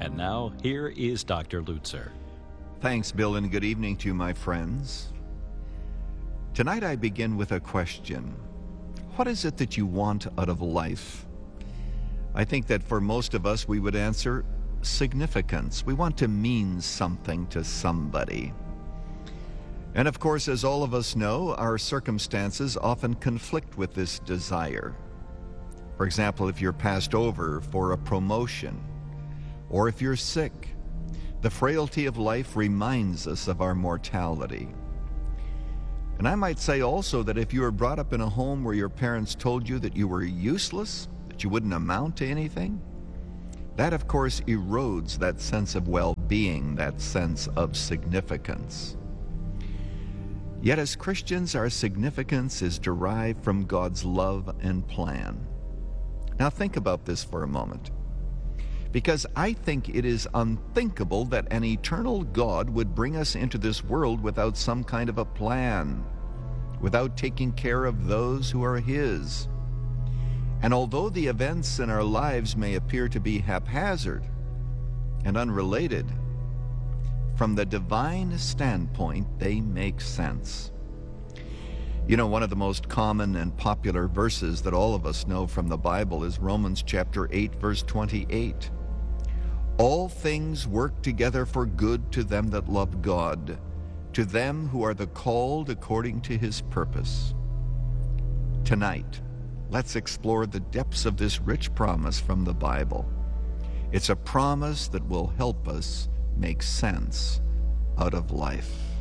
And now, here is Dr. Lutzer. Thanks, Bill, and good evening to you, my friends. Tonight I begin with a question. What is it that you want out of life? I think that for most of us, we would answer significance. We want to mean something to somebody. And of course, as all of us know, our circumstances often conflict with this desire. For example, if you're passed over for a promotion, or if you're sick, the frailty of life reminds us of our mortality. And I might say also that if you were brought up in a home where your parents told you that you were useless, that you wouldn't amount to anything, that of course erodes that sense of well-being, that sense of significance. Yet as Christians, our significance is derived from God's love and plan. Now think about this for a moment, because I think it is unthinkable that an eternal God would bring us into this world without some kind of a plan, without taking care of those who are His. And although the events in our lives may appear to be haphazard and unrelated, from the divine standpoint, they make sense. You know, one of the most common and popular verses that all of us know from the Bible is Romans chapter 8, verse 28. All things work together for good to them that love God, to them who are the called according to His purpose. Tonight, let's explore the depths of this rich promise from the Bible. It's a promise that will help us make sense out of life.